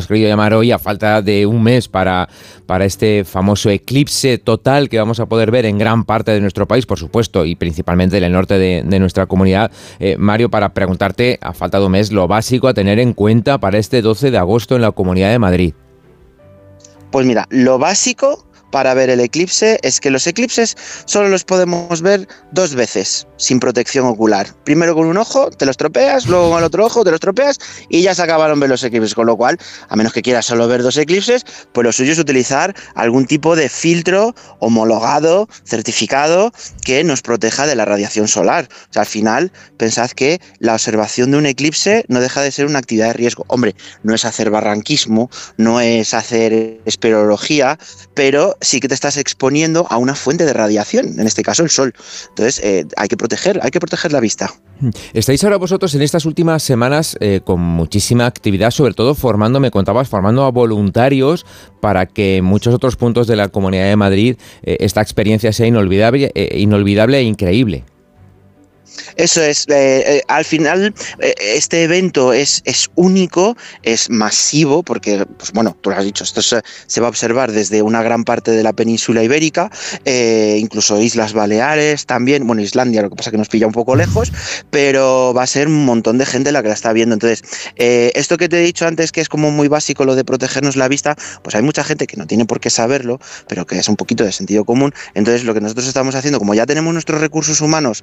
querido llamar hoy a falta de un mes para este famoso eclipse total que vamos a poder ver en gran parte de nuestro país, por supuesto, y principalmente en el norte de nuestra comunidad. Mario, para preguntarte, a falta de un mes, lo básico a tener en cuenta para este 12 de agosto en la Comunidad de Madrid. Pues mira, lo básico para ver el eclipse es que los eclipses solo los podemos ver 2 veces sin protección ocular. Primero con un ojo te lo estropeas, luego con el otro ojo te lo estropeas y ya se acabaron ver los eclipses. Con lo cual, a menos que quieras solo ver 2 eclipses, pues lo suyo es utilizar algún tipo de filtro homologado, certificado, que nos proteja de la radiación solar. O sea, al final, pensad que la observación de un eclipse no deja de ser una actividad de riesgo. Hombre, no es hacer barranquismo, no es hacer espeleología, pero sí que te estás exponiendo a una fuente de radiación, en este caso el sol. Entonces hay que proteger la vista. Estáis ahora vosotros en estas últimas semanas con muchísima actividad, sobre todo formando a voluntarios para que en muchos otros puntos de la Comunidad de Madrid esta experiencia sea inolvidable e increíble. Eso es, al final este evento es único, es masivo, porque, pues bueno, tú lo has dicho, esto se va a observar desde una gran parte de la península ibérica, incluso Islas Baleares también, bueno, Islandia, lo que pasa es que nos pilla un poco lejos, pero va a ser un montón de gente la que la está viendo. Entonces, esto que te he dicho antes, que es como muy básico lo de protegernos la vista, pues hay mucha gente que no tiene por qué saberlo, pero que es un poquito de sentido común. Entonces, lo que nosotros estamos haciendo, como ya tenemos nuestros recursos humanos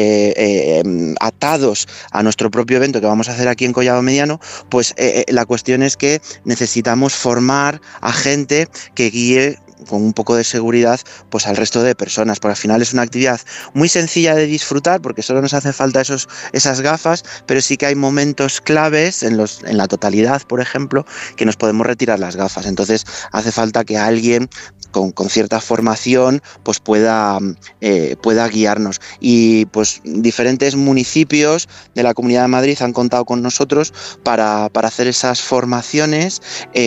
atados a nuestro propio evento que vamos a hacer aquí en Collado Mediano, pues la cuestión es que necesitamos formar a gente que guíe con un poco de seguridad pues al resto de personas, porque al final es una actividad muy sencilla de disfrutar porque solo nos hace falta esas gafas, pero sí que hay momentos claves en la totalidad, por ejemplo, que nos podemos retirar las gafas. Entonces hace falta que alguien con cierta formación pues pueda guiarnos, y pues diferentes municipios de la Comunidad de Madrid han contado con nosotros para hacer esas formaciones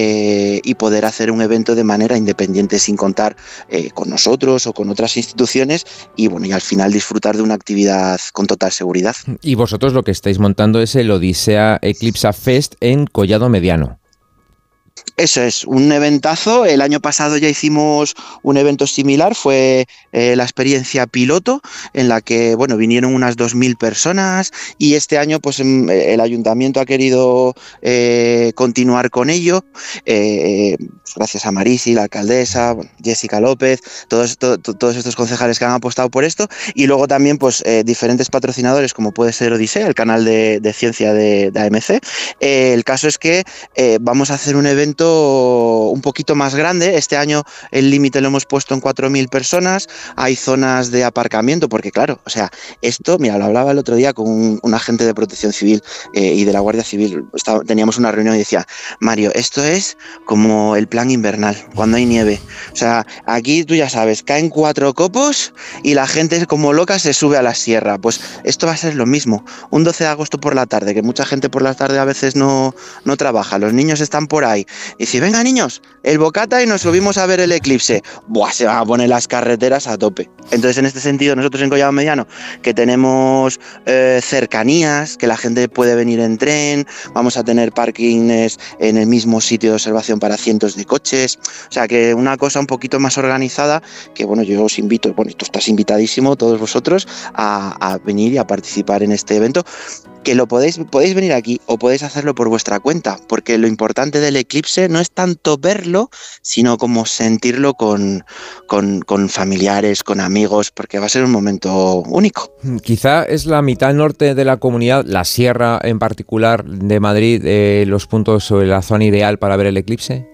y poder hacer un evento de manera independiente, sin contar con nosotros o con otras instituciones, y bueno, y al final disfrutar de una actividad con total seguridad. Y vosotros lo que estáis montando es el Odisea Eclipse Fest en Collado Mediano. Eso es, un eventazo. El año pasado ya hicimos un evento similar, fue la experiencia piloto, en la que bueno, vinieron unas 2.000 personas, y este año pues el ayuntamiento ha querido continuar con ello, gracias a Marisi, la alcaldesa, bueno, Jessica López, todos estos concejales que han apostado por esto, y luego también pues diferentes patrocinadores como puede ser Odisea, el canal de ciencia de AMC. El caso es que vamos a hacer un evento un poquito más grande. Este año el límite lo hemos puesto en 4.000 personas. Hay zonas de aparcamiento, porque claro, o sea, esto, mira, lo hablaba el otro día con un agente de Protección Civil y de la Guardia Civil. Teníamos una reunión y decía: Mario, esto es como el plan invernal, cuando hay nieve. O sea, aquí tú ya sabes, caen 4 copos y la gente como loca se sube a la sierra. Pues esto va a ser lo mismo. Un 12 de agosto por la tarde, que mucha gente por la tarde a veces no trabaja, los niños están por ahí, y dice: venga niños, el bocata y nos subimos a ver el eclipse. Buah, se van a poner las carreteras a tope. Entonces, en este sentido, nosotros en Collado Mediano, que tenemos cercanías, que la gente puede venir en tren, vamos a tener parkings en el mismo sitio de observación para cientos de coches, o sea que una cosa un poquito más organizada, que bueno, yo os invito, bueno, tú estás invitadísimo, todos vosotros, a venir y a participar en este evento, que lo podéis venir aquí o podéis hacerlo por vuestra cuenta, porque lo importante del eclipse no es tanto verlo, sino como sentirlo con familiares, con amigos, porque va a ser un momento único. Quizá es la mitad norte de la comunidad, la sierra en particular de Madrid, los puntos o la zona ideal para ver el eclipse.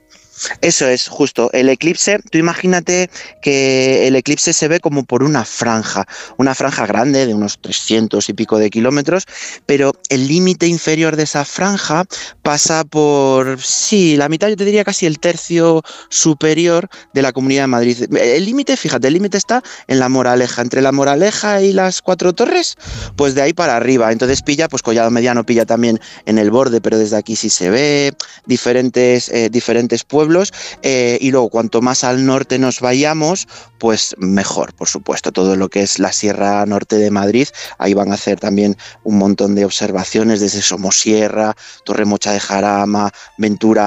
Eso es, justo. El eclipse, tú imagínate que el eclipse se ve como por una franja grande de unos 300 y pico de kilómetros, pero el límite inferior de esa franja pasa por, sí, la mitad, yo te diría casi el tercio superior de la Comunidad de Madrid. El límite, fíjate, el límite está en La Moraleja, entre La Moraleja y las Cuatro Torres, pues de ahí para arriba. Entonces pilla, pues Collado Mediano pilla también en el borde, pero desde aquí sí se ve, diferentes pueblos. Y luego cuanto más al norte nos vayamos, pues mejor, por supuesto, todo lo que es la Sierra Norte de Madrid. Ahí van a hacer también un montón de observaciones desde Somosierra, Torremocha de Jarama, Ventura